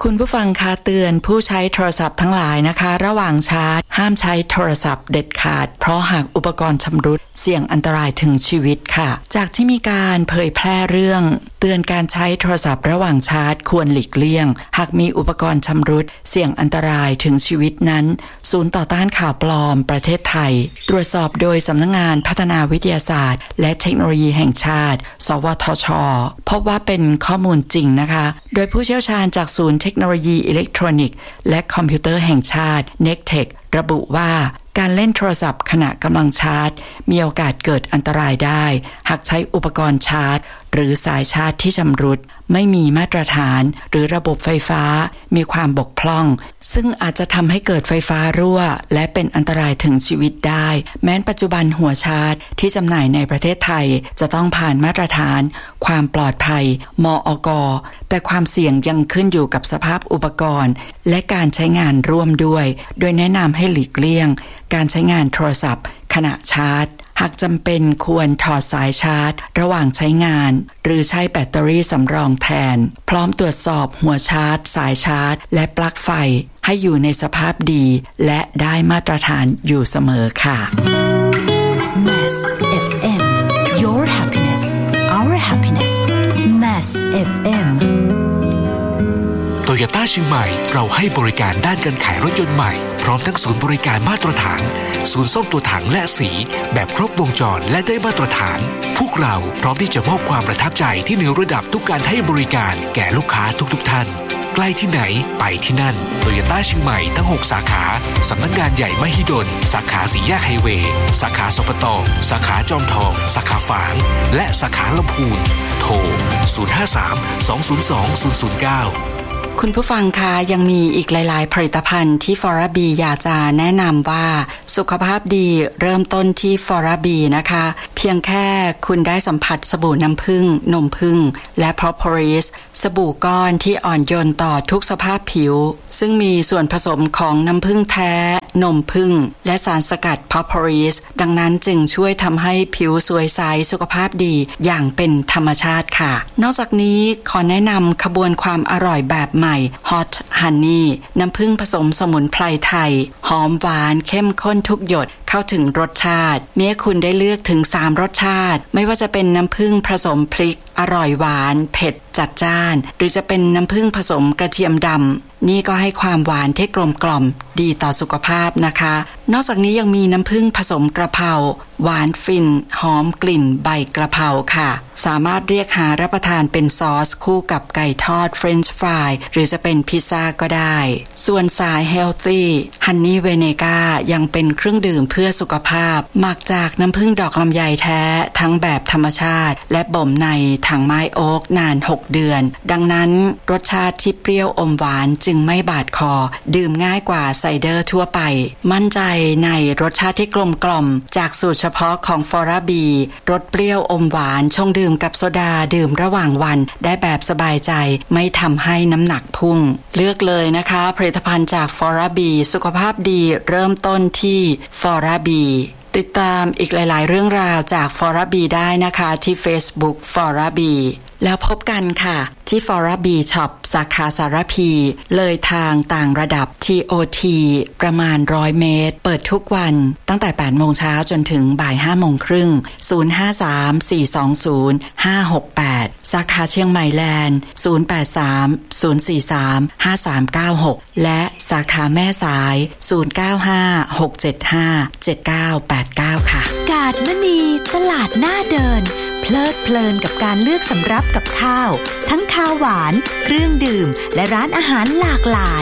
คุณผู้ฟังคะเตือนผู้ใช้โทรศัพท์ทั้งหลายนะคะระหว่างชาร์จห้ามใช้โทรศัพท์เด็ดขาดเพราะหากอุปกรณ์ชำรุดเสี่ยงอันตรายถึงชีวิตค่ะจากที่มีการเผยแพร่เรื่องเตือนการใช้โทรศัพท์ระหว่างชาร์จควรหลีกเลี่ยงหากมีอุปกรณ์ชำรุดเสี่ยงอันตรายถึงชีวิตนั้นศูนย์ต่อต้านข่าวปลอมประเทศไทยตรวจสอบโดยสำนักงานพัฒนาวิทยาศาสตร์และเทคโนโลยีแห่งชาติสวทช.พบว่าเป็นข้อมูลจริงนะคะโดยผู้เชี่ยวชาญจากศูนย์เทคโนโลยีอิเล็กทรอนิกส์และคอมพิวเตอร์แห่งชาติ NECTEC ระบุว่าการเล่นโทรศัพท์ขณะกำลังชาร์จมีโอกาสเกิดอันตรายได้หากใช้อุปกรณ์ชาร์จหรือสายชาร์จที่ชำรุดไม่มีมาตรฐานหรือระบบไฟฟ้ามีความบกพร่องซึ่งอาจจะทำให้เกิดไฟฟ้ารั่วและเป็นอันตรายถึงชีวิตได้แม้ปัจจุบันหัวชาร์จที่จำหน่ายในประเทศไทยจะต้องผ่านมาตรฐานความปลอดภัยมอก.แต่ความเสี่ยงยังขึ้นอยู่กับสภาพอุปกรณ์และการใช้งานร่วมด้วยโดยแนะนำให้หลีกเลี่ยงการใช้งานโทรศัพท์ขณะชาร์จหากจำเป็นควรถอดสายชาร์จระหว่างใช้งานหรือใช้แบตเตอรี่สำรองแทนพร้อมตรวจสอบหัวชาร์จสายชาร์จและปลั๊กไฟให้อยู่ในสภาพดีและได้มาตรฐานอยู่เสมอค่ะ Mass FM Your happiness Our happiness Mass FM โตโยต้าเชียงใหม่เราให้บริการด้านการขายรถยนต์ใหม่พร้อมทั้งศูนย์บริการมาตรฐานศูนย์ซ่อมตัวถังและสีแบบครบวงจรและได้มาตรฐานพวกเราพร้อมที่จะมอบความประทับใจที่เหนือระดับทุกการให้บริการแก่ลูกค้าทุกท่านใกล้ที่ไหนไปที่นั่นโตโยต้าเชียงใหม่ทั้ง6สาขาสำนักงานใหญ่มหิดลสาขาสี่แยกไฮเวย์สาขาสปต.สาขาจอมทองสาขาฝางและสาขาลำพูนโทร053-202-009 คุณผู้ฟังคะยังมีอีกหลายๆผลิตภัณฑ์ที่ฟอราบีอยากจะแนะนำว่าสุขภาพดีเริ่มต้นที่ฟอราบีนะคะเพียงแค่คุณได้สัมผัสสบู่น้ำผึ้งนมผึ้งและพรอพอริสสบู่ก้อนที่อ่อนโยนต่อทุกสภาพผิวซึ่งมีส่วนผสมของน้ำผึ้งแท้นมผึ้งและสารสกัดพรอพอริสดังนั้นจึงช่วยทำให้ผิวสวยใสสุขภาพดีอย่างเป็นธรรมชาติค่ะนอกจากนี้ขอแนะนำขบวนความอร่อยแบบใหม่ Hot Honey น้ำผึ้งผสมสมุนไพรไทยหอมหวานเข้มข้นทุกหยดเข้าถึงรสชาติเมื่อคุณได้เลือกถึง3รสชาติไม่ว่าจะเป็นน้ำผึ้งผสมพริกอร่อยหวานเผ็ดจัดจ้านหรือจะเป็นน้ำผึ้งผสมกระเทียมดำนี่ก็ให้ความหวานที่กลมกล่อมดีต่อสุขภาพนะคะนอกจากนี้ยังมีน้ำผึ้งผสมกระเพราหวานฟินหอมกลิ่นใบกระเพราค่ะสามารถเรียกหารับประทานเป็นซอสคู่กับไก่ทอดเฟรนช์ฟรายหรือจะเป็นพิซซ่าก็ได้ส่วนสายเฮลตี้ฮันนี่เวเนก้ายังเป็นเครื่องดื่มเพื่อสุขภาพหมักจากน้ำผึ้งดอกลำไยแท้ทั้งแบบธรรมชาติและบ่มในถังไม้โอ๊กนาน6เดือนดังนั้นรสชาติที่เปรี้ยวอมหวานจึงไม่บาดคอดื่มง่ายกว่าไซเดอร์ทั่วไปมั่นใจในรสชาติที่กลมกล่อมจากสูตรเฉพาะของฟอราบีรสเปรี้ยวอมหวานชงดื่มกับโซดาดื่มระหว่างวันได้แบบสบายใจไม่ทำให้น้ำหนักพุ่งเลือกเลยนะคะผลิตภัณฑ์จากฟอราบีสุขภาพดีเริ่มต้นที่ฟอราบีติดตามอีกหลายๆเรื่องราวจากฟอราบีได้นะคะที่ Facebook ฟอราบีแล้วพบกันค่ะที่ฟอราบีช็อปสาขาสารพีเลยทางต่างระดับ TOT ประมาณ100เมตรเปิดทุกวันตั้งแต่ 8 โมงเช้าจนถึงบ่าย 5 โมงครึ่ง 053-420-568 สาขาเชียงใหม่แลนด์ 083-043-5396 และสาขาแม่สาย 095-675-7989 ค่ะกาดมณีตลาดหน้าเดินเพลิดเพลินกับการเลือกสำรับกับข้าวทั้งข้าวหวานเครื่องดื่มและร้านอาหารหลากหลาย